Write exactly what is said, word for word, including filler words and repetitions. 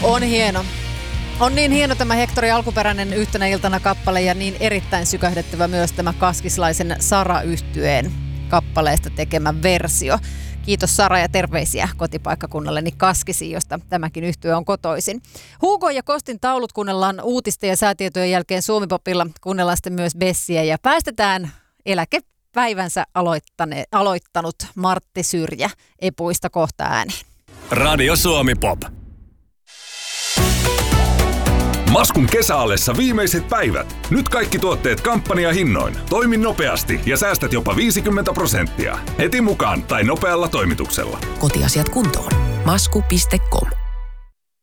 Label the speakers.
Speaker 1: On hieno. On niin hieno tämä Hectorin alkuperäinen Yhtenä iltana kappale ja niin erittäin sykähdettävä myös tämä kaskislaisen Sara-yhtyeen kappaleesta tekemä versio. Kiitos Sara ja terveisiä kotipaikkakunnalleni Kaskisiin, josta tämäkin yhtye on kotoisin. Hugo ja Kostin taulut kuunnellaan uutisten ja säätietojen jälkeen Suomi-popilla. Kuunnellaan sitten myös Bessiä ja päästetään eläkepäivänsä aloittanut Martti Syrjä Epuista kohta ääniin.
Speaker 2: Radio Suomi Pop. Maskun kesäallessa viimeiset päivät. Nyt kaikki tuotteet kampanjahinnoin. Toimi nopeasti ja säästät jopa viisikymmentä prosenttia. Heti mukaan tai nopealla toimituksella.
Speaker 3: Kotiasiat kuntoon. masku piste com